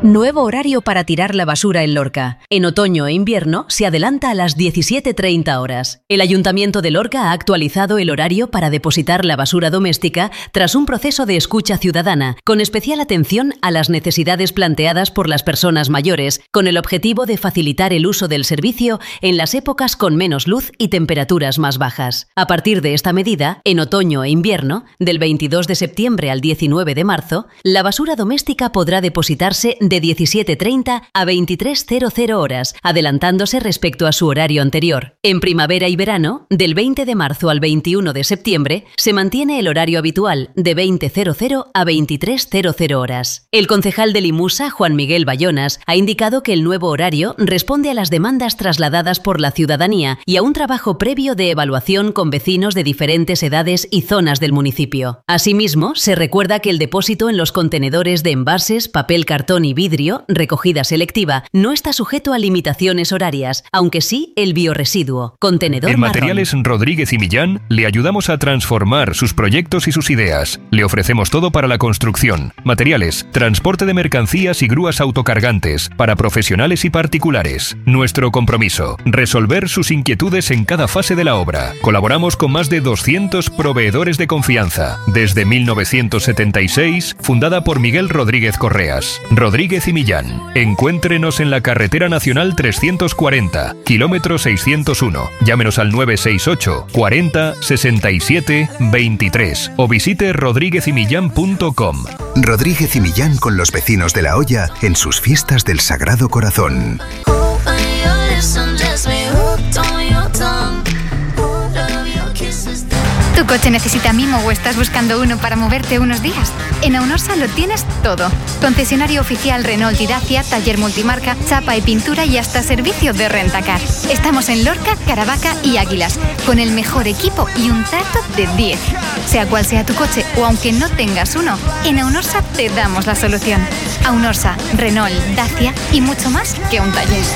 Nuevo horario para tirar la basura en Lorca. En otoño e invierno se adelanta a las 17:30 horas. El Ayuntamiento de Lorca ha actualizado el horario para depositar la basura doméstica tras un proceso de escucha ciudadana, con especial atención a las necesidades planteadas por las personas mayores, con el objetivo de facilitar el uso del servicio en las épocas con menos luz y temperaturas más bajas. A partir de esta medida, en otoño e invierno, del 22 de septiembre al 19 de marzo, la basura doméstica podrá depositarse de 17:30 a 23:00 horas, adelantándose respecto a su horario anterior. En primavera y verano, del 20 de marzo al 21 de septiembre, se mantiene el horario habitual de 20:00 a 23:00 horas. El concejal de Limusa, Juan Miguel Bayonas, ha indicado que el nuevo horario responde a las demandas trasladadas por la ciudadanía y a un trabajo previo de evaluación con vecinos de diferentes edades y zonas del municipio. Asimismo, se recuerda que el depósito en los contenedores de envases, papel, cartón y vidrio, recogida selectiva, no está sujeto a limitaciones horarias, aunque sí el biorresiduo. Contenedor En marrón. Materiales Rodríguez y Millán le ayudamos a transformar sus proyectos y sus ideas. Le ofrecemos todo para la construcción. Materiales, transporte de mercancías y grúas autocargantes para profesionales y particulares. Nuestro compromiso, resolver sus inquietudes en cada fase de la obra. Colaboramos con más de 200 proveedores de confianza. Desde 1976, fundada por Miguel Rodríguez Correas. Rodríguez y Millán. Encuéntrenos en la carretera nacional 340, kilómetro 601. Llámenos al 968 40 67 23 o visite rodríguezymillán.com. Rodríguez y Millán con los vecinos de La Hoya en sus fiestas del Sagrado Corazón. ¿Tu coche necesita mimo o estás buscando uno para moverte unos días? En Aunorsa lo tienes todo. Concesionario oficial Renault y Dacia, taller multimarca, chapa y pintura y hasta servicio de rentacar. Estamos en Lorca, Caravaca y Águilas, con el mejor equipo y un trato de 10. Sea cual sea tu coche o aunque no tengas uno, en Aunorsa te damos la solución. Aunorsa, Renault, Dacia y mucho más que un taller.